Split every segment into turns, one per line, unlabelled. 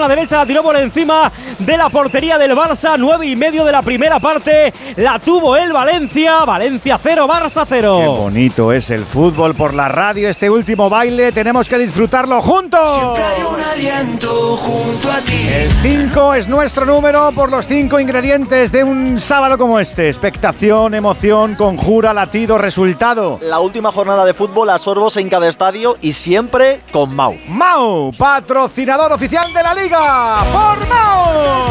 pierna derecha, la tiró por encima de la portería del Barça. 9:30 de la primera parte, la tuvo el Valencia. Valencia 0, Barça 0.
Qué bonito es el fútbol por la radio, este último baile, tenemos que disfrutarlo juntos.
Siempre hay un aliento junto a ti.
El 5 es nuestro número por los 5 ingredientes de un sábado como este. Expectación, emoción, conjura, latido, resultado.
La última jornada de fútbol a sorbos en cada estadio y siempre con Mau.
Mau, patrocinador oficial de la Liga. ¡Por Mau!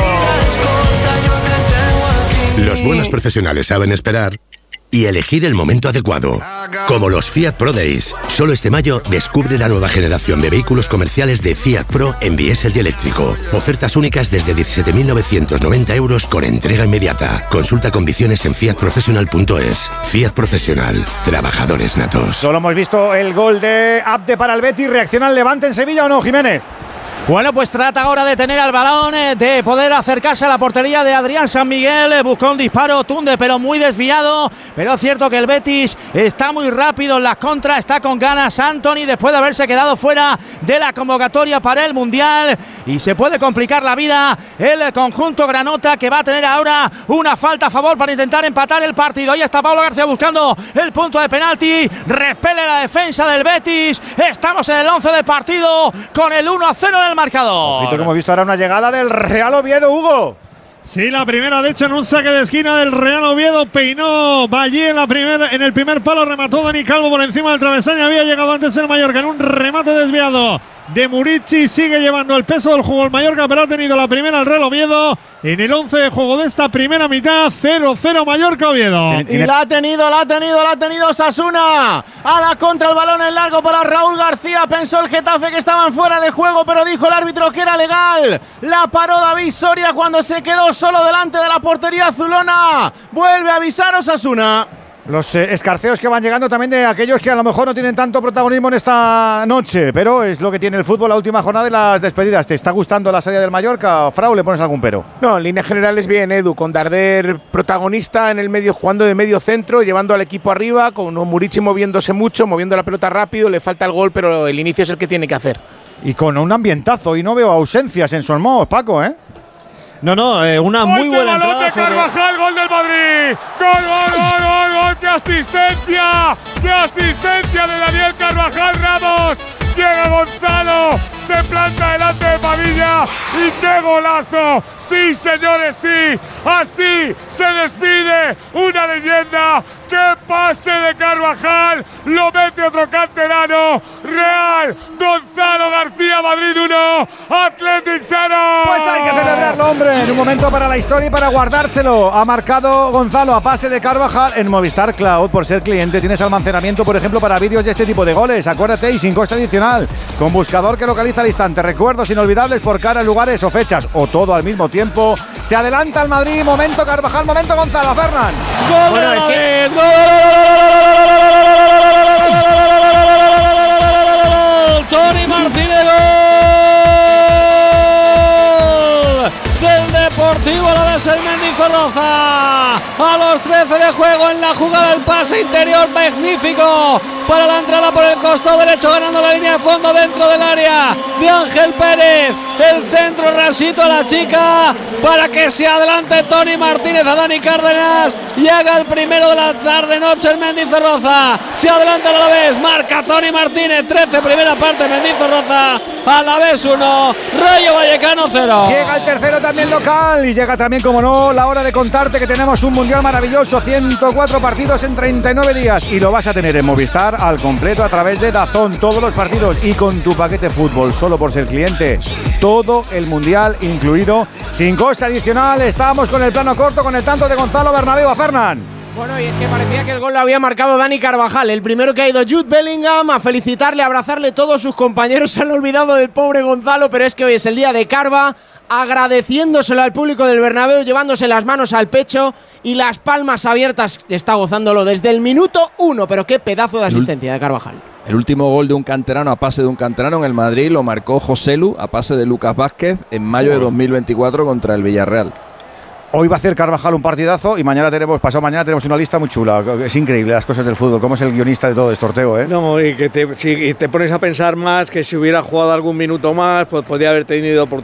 Los buenos profesionales saben esperar y elegir el momento adecuado. Como los Fiat Pro Days. Solo este mayo descubre la nueva generación de vehículos comerciales de Fiat Pro en diésel y eléctrico. Ofertas únicas desde 17.990 euros con entrega inmediata. Consulta condiciones en fiatprofessional.es. Fiat Profesional. Trabajadores natos.
Solo hemos visto el gol de Abde para el Betis. ¿Reacciona el Levante en Sevilla o no, Jiménez?
Bueno, pues trata ahora de tener al balón, de poder acercarse a la portería de Adrián San Miguel. Buscó un disparo Tunde, pero muy desviado. Pero es cierto que el Betis está muy rápido en las contras, está con ganas Antony después de haberse quedado fuera de la convocatoria para el Mundial. Y se puede complicar la vida el conjunto granota, que va a tener ahora una falta a favor para intentar empatar el partido. Ahí está Pablo García buscando el punto de penalti. Repele la defensa del Betis. Estamos en el 11 de partido con el 1-0 en el marcador.
Ojito que hemos visto ahora una llegada del Real Oviedo, Hugo.
Sí, la primera, de hecho, en un saque de esquina del Real Oviedo, peinó Valle en el primer palo, remató Dani Calvo por encima del travesaño, había llegado antes el Mallorca en un remate desviado de Murici, sigue llevando el peso del juego el Mallorca, pero ha tenido la primera el Real Oviedo en el 11 de juego de esta primera mitad. 0-0 Mallorca-Oviedo.
Y la ha tenido Osasuna. A la contra, el balón en largo para Raúl García. Pensó el Getafe que estaban fuera de juego, pero dijo el árbitro que era legal. La paró David Soria cuando se quedó solo delante de la portería azulona. Vuelve a avisar Osasuna.
Los escarceos que van llegando también de aquellos que a lo mejor no tienen tanto protagonismo en esta noche, pero es lo que tiene el fútbol, la última jornada y las despedidas. ¿Te está gustando la salida del Mallorca, Frau? ¿Le pones algún pero?
No, en líneas generales bien, Edu, con Darder protagonista en el medio, jugando de medio centro, llevando al equipo arriba, con Murici moviéndose mucho, moviendo la pelota rápido, le falta el gol, pero el inicio es el que tiene que hacer.
Y con un ambientazo, y no veo ausencias en Solmos, Paco, ¿eh?
No, una muy buena entrada.
¡Gol de Carvajal, gol del Madrid! ¡Gol! ¡Qué asistencia! ¡Qué asistencia de Daniel Carvajal Ramos! Llega Gonzalo, se planta delante de Padilla y ¡qué golazo! ¡Sí, señores, sí! Así se despide una leyenda. ¡Qué pase de Carvajal! Lo mete otro canterano. Real, Gonzalo García, Madrid 1, Athletic 0.
Pues hay que celebrarlo, hombre. En un momento para la historia y para guardárselo. Ha marcado Gonzalo a pase de Carvajal en Movistar Cloud. Por ser cliente tienes almacenamiento, por ejemplo, para vídeos de este tipo de goles. Acuérdate, y sin coste adicional. Con buscador que localiza al instante. Recuerdos inolvidables por cara, lugares o fechas. O todo al mismo tiempo. Se adelanta el Madrid. Momento Carvajal, momento Gonzalo. Fernán.
¡Gol de Alavés! ¡Gol! Toni Martínez, gol del Deportivo Alavés, el Mendizorroza. A los 13 de juego en la jugada, el pase interior magnífico para la entrada por el costado derecho, ganando la línea de fondo dentro del área de Ángel Pérez. El centro rasito a la chica para que se adelante Toni Martínez a Dani Cárdenas y haga el primero de la tarde-noche el Mendizorroza. Se adelanta el Alavés, marca Toni Martínez, 13 primera parte, Mendizorroza, Alavés 1, Rayo Vallecano 0.
Llega el tercero también local y llega también, como no, la hora de contarte que tenemos un mundial maravilloso, 104 partidos en 39 días y lo vas a tener en Movistar al completo a través de DAZN, todos los partidos y con tu paquete fútbol, solo por ser cliente. Todo el mundial incluido, sin coste adicional. Estábamos con el plano corto, con el tanto de Gonzalo Bernabéu. A Fernán.
Bueno, y es que parecía que el gol lo había marcado Dani Carvajal. El primero que ha ido Jude Bellingham a felicitarle, a abrazarle. Todos sus compañeros se han olvidado del pobre Gonzalo, pero es que hoy es el día de Carva, agradeciéndoselo al público del Bernabéu, llevándose las manos al pecho y las palmas abiertas. Está gozándolo desde el minuto 1, pero qué pedazo de asistencia de Carvajal.
El último gol de un canterano a pase de un canterano en el Madrid lo marcó Joselu a pase de Lucas Vázquez en mayo de 2024 contra el Villarreal.
Hoy va a hacer Carvajal un partidazo y mañana pasado mañana tenemos una lista muy chula. Es increíble las cosas del fútbol, cómo es el guionista de todo este sorteo, ¿eh?
No, y que si te pones a pensar más, que si hubiera jugado algún minuto más, pues podría haber tenido oportunidad.